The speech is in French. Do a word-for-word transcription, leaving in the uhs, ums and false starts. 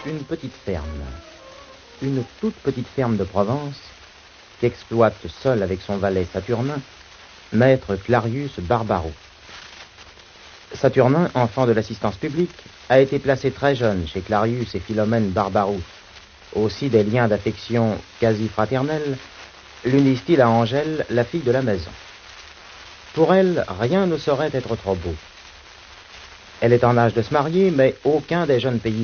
une petite ferme, une toute petite ferme de Provence, qu'exploite seul avec son valet Saturnin, maître Clarius Barbaro. Saturnin, enfant de l'assistance publique, a été placé très jeune chez Clarius et Philomène Barbaro. Aussi des liens d'affection quasi fraternels l'unissent-ils à Angèle, la fille de la maison. Pour elle, rien ne saurait être trop beau. Elle est en âge de se marier, mais aucun des jeunes paysans